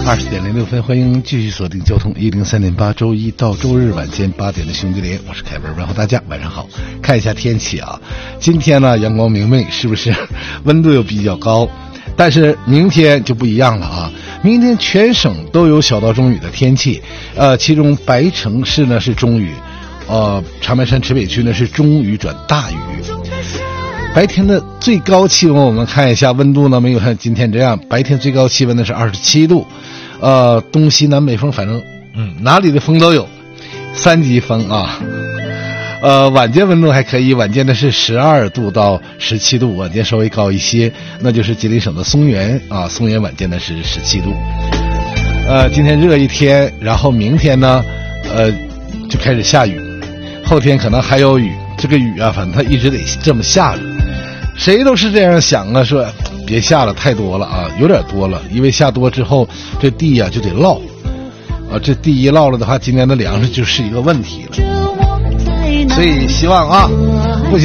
20:06，欢迎继续锁定交通103.8，周一到周日晚间8点的兄弟连，我是凯文，问候大家晚上好。看一下天气啊，今天呢阳光明媚，是不是温度又比较高？但是明天就不一样了啊，明天全省都有小到中雨的天气，其中白城市呢是中雨，长白山池北区呢是中雨转大雨。白天的最高气温我们看一下，温度呢没有像今天这样，白天最高气温呢是27度，东西南北风反正哪里的风都有，3级风啊。晚间温度还可以，晚间呢是12度到17度，晚间稍微高一些，那就是吉林省的松原啊，松原晚间呢是17度。今天热一天，然后明天呢就开始下雨，后天可能还有雨，这个雨啊反正它一直得这么下着。谁都是这样想啊，说别下了太多了啊，有点多了，因为下多之后这地啊就得涝这地一涝了的话，今年的粮食就是一个问题了。所以希望啊